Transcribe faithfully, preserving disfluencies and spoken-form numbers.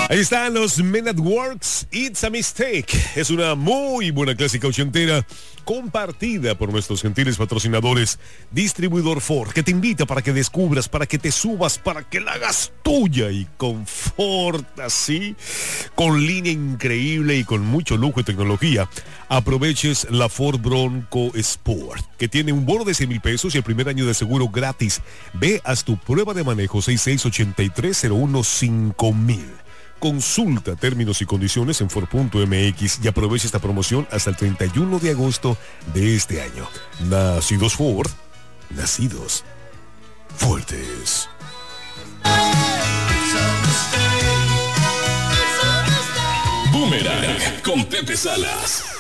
Ahí están los Men at Works, It's a Mistake. Es una muy buena clásica ochentera compartida por nuestros gentiles patrocinadores Distribuidor Ford, que te invita para que descubras, para que te subas, para que la hagas tuya y confort así, con línea increíble y con mucho lujo y tecnología. Aproveches la Ford Bronco Sport, que tiene un bono de cien mil pesos y el primer año de seguro gratis. Ve, haz tu prueba de manejo seis seis ocho tres cero uno cinco mil. Consulta términos y condiciones en Ford punto M X y aprovecha esta promoción hasta el treinta y uno de agosto de este año. Nacidos Ford, nacidos fuertes. Boomerang con Pepe Salas.